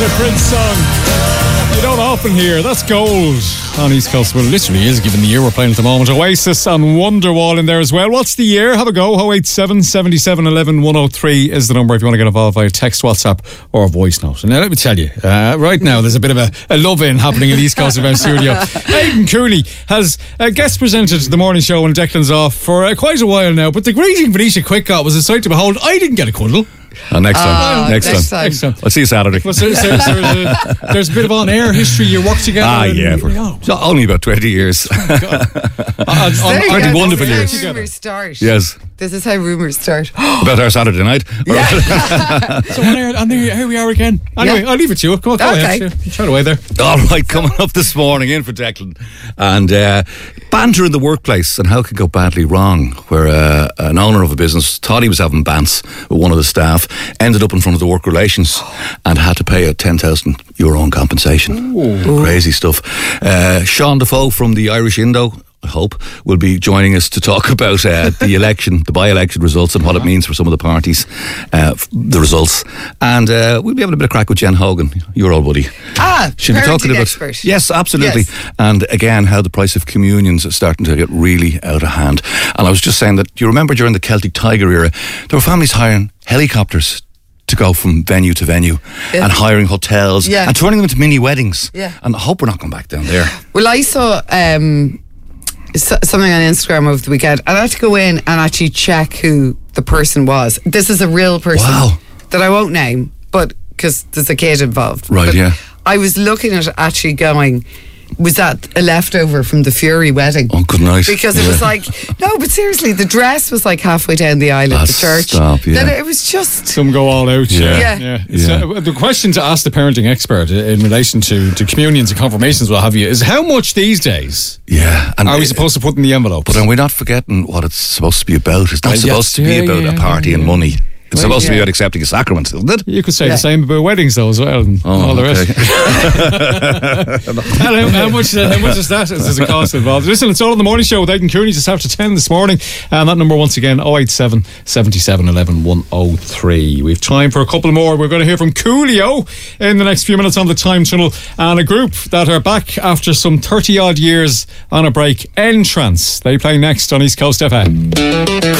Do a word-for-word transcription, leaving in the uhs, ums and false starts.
a Prince song you don't often hear. That's gold on East Coast. Well, it literally is, given the year we're playing at the moment. Oasis and Wonderwall in there as well. What's the year? Have a go. oh eight seven, seven seven, one one, one oh three is the number if you want to get involved via text, WhatsApp or voice note. And now let me tell you, uh, right now there's a bit of a, a love-in happening in the East Coast F M studio. Aidan Cooley has uh, guest presented the morning show when Declan's off for uh, quite a while now. But the greeting Venetia Quick got was a sight to behold. I didn't get a cuddle. Oh, next time. Oh, next, next time. time. Next time. I'll see you Saturday. Well, there's, there's, there's, a, there's a bit of on-air history. You work together. Ah, and, yeah. For, oh, so only about twenty years. on, on, There you twenty go. wonderful This years. is how rumours start. Yes. This is how rumours start. About our Saturday night. So on air, and here we are again. Anyway, Yeah. I'll leave it to you. Go, go Okay. ahead. Shout away there. All right, coming up this morning in for Declan. And uh, banter in the workplace and how it could go badly wrong, where uh, an owner of a business thought he was having bants with one of the staff, ended up in front of the work relations and had to pay a ten thousand euro in compensation. Ooh. Crazy stuff. Uh, Sean Defoe from the Irish Indo, I hope, will be joining us to talk about uh, the election, the by-election results and what it means for some of the parties, uh, the results. And uh, we'll be having a bit of crack with Jen Hogan, your old buddy. Ah, She'll be parenting talking about expert. Yes, absolutely. Yes. And again, how the price of communions is starting to get really out of hand. And I was just saying that, you remember during the Celtic Tiger era, there were families hiring helicopters to go from venue to venue, Yeah. and hiring hotels, Yeah. and turning them into mini weddings. Yeah. And I hope we're not going back down there. Well, I saw um, s- something on Instagram over the weekend, and I had to go in and actually check who the person was. This is a real person Wow. that I won't name, but because there's a kid involved. Right, But yeah. I was looking at it actually going, was that a leftover from the Fury wedding? Oh, good night. Because it Yeah. was like, no, but seriously, the dress was like halfway down the aisle Ah, at the church. stop, yeah. Then it was just... Some go all out. Yeah. Yeah. Yeah. It's, Yeah. uh, the question to ask the parenting expert in relation to, to communions and confirmations, what have you, is how much these days Yeah. And are we supposed to put in the envelope? But are we not forgetting what it's supposed to be about? It's not Uh, supposed yes. to be Yeah, about yeah, a party yeah, and yeah. money. It's Well, supposed to be yeah. about accepting a sacrament, isn't it? You could say Yeah. the same about weddings, though, as well, and Oh, all the okay. rest. And how, how much? Uh, how much is that? Is there a cost involved? Listen, it's all on the morning show with Aidan Cooney just after ten this morning, and that number once again oh eight seven, seven seven, one one, one oh three. We've time for a couple more. We're going to hear from Coolio in the next few minutes on the Time Tunnel, and a group that are back after some thirty odd years on a break. Entrance. They play next on East Coast F M.